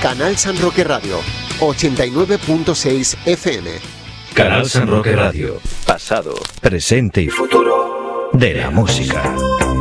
Canal San Roque Radio, 89.6 FM. Canal San Roque Radio. Pasado, presente y futuro de la música.